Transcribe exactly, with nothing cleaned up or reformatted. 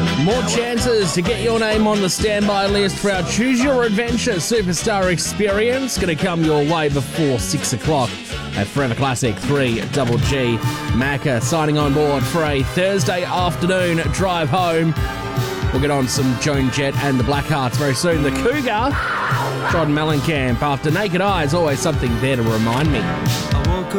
More chances to get your name on the standby list for our Choose Your Adventure Superstar Experience. Going to come your way before six o'clock at Forever Classic three Double G. Macca signing on board for a Thursday afternoon drive home. We'll get on some Joan Jett and the Blackhearts very soon. The Cougar, John Mellencamp after Naked Eyes, always something there to remind me.